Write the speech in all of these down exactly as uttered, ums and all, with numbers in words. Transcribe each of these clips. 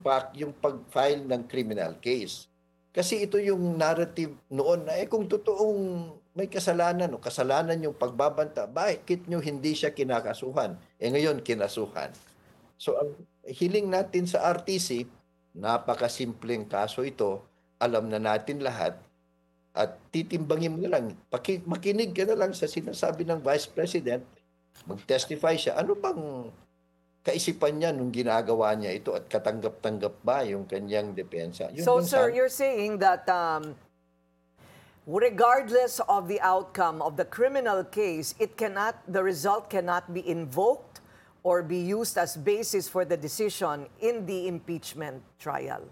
fact yung pag-file ng criminal case. Kasi ito yung narrative noon na eh kung totoong may kasalanan o kasalanan yung pagbabanta, bakit nyo hindi siya kinakasuhan? Eh ngayon kinasuhan. So ang hiling natin sa R T C, napakasimpleng kaso ito, alam na natin lahat at titimbangin mo na lang, paki, makinig ka na lang sa sinasabi ng Vice President, mag-testify siya, ano bang kaisipan niya nung ginagawa niya ito at katanggap-tanggap ba yung kanyang depensa? Yun So, yung sir, sana. you're saying that um, regardless of the outcome of the criminal case, it cannot, the result cannot be invoked or be used as basis for the decision in the impeachment trial.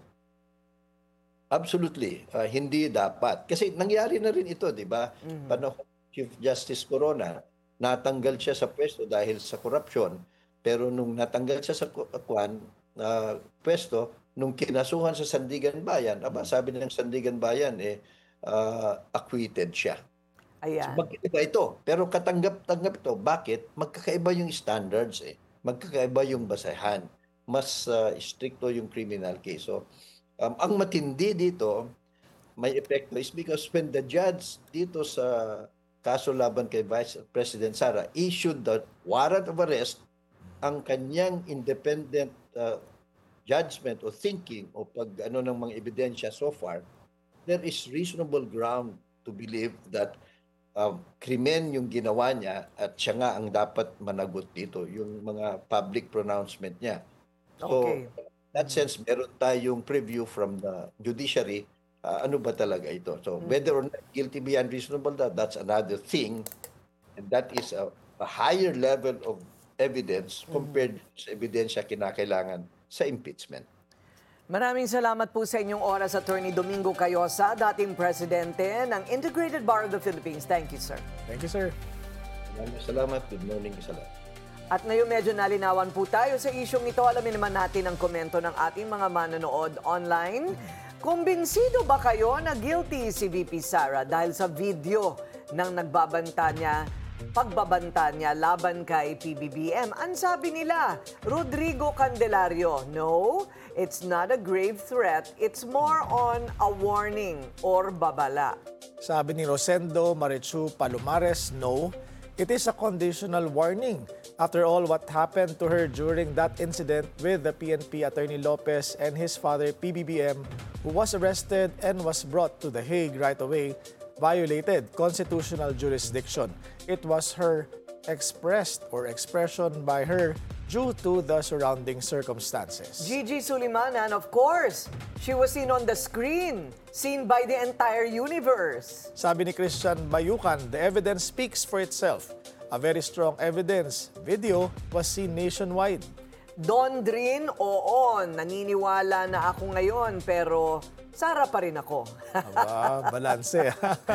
Absolutely. Uh, hindi dapat. Kasi nangyari na rin ito, di ba? Mhm. Panahon Chief Justice Corona, natanggal siya sa pwesto dahil sa korupsyon. Pero nung natanggal siya sa ku- kwan, na pwesto, nung kinasuhan sa Sandigan Bayan, aba, sabi ng Sandigan Bayan, eh, ah, acquitted siya. So Ayan. magkaiba ito. Pero katanggap-tanggap ito. Bakit? Magkakaiba yung standards eh. Magkakaiba yung basehan. Mas ah, stricto yung criminal case. So, um, ang matindi dito, may epekto is because when the judge dito sa kaso laban kay Vice President Sara issued the warrant of arrest, ang kanyang independent uh, judgment o thinking o pag ano ng mga ebidensya so far, there is reasonable ground to believe that um, krimen yung ginawa niya at siya nga ang dapat managot dito, yung mga public pronouncement niya. So, Okay. in that sense, meron tayong preview from the judiciary, ah, ano ba talaga ito. So, whether or not guilty beyond reasonable doubt, that's another thing. And that is a, a higher level of evidence compared sa ebidensya kinakailangan sa impeachment. Maraming salamat po sa inyong oras, Attorney Domingo Cayosa, dating presidente ng Integrated Bar of the Philippines. Thank you, sir. Thank you, sir. Maraming salamat. Good morning sa lahat. At ngayon medyo nalinawan po tayo sa isyong ito. Alamin naman natin ang komento ng ating mga manonood online. Kumbinsido ba kayo na guilty si V P Sara dahil sa video ng nagbabanta niya, pagbabanta niya laban kay P B B M? Ang sabi nila, Rodrigo Candelario, no, it's not a grave threat. It's more on a warning or babala. Sabi ni Rosendo Marichu Palomares, no, it is a conditional warning. After all, what happened to her during that incident with the P N P Attorney Lopez and his father P B B M, who was arrested and was brought to The Hague right away, violated constitutional jurisdiction. It was her expressed or expression by her due to the surrounding circumstances. Gigi Sulimanan, of course, she was seen on the screen, seen by the entire universe. Sabi ni Christian Bayukan, the evidence speaks for itself. A very strong evidence video was seen nationwide. Don Drin, oo, naniniwala na ako ngayon, pero Sara pa rin ako. Aba, balanse.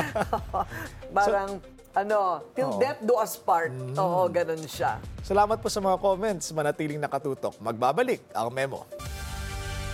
Parang, ano, till Oo. death do us part. Oo, ganun siya. Salamat po sa mga comments. Manatiling nakatutok. Magbabalik ang Memo.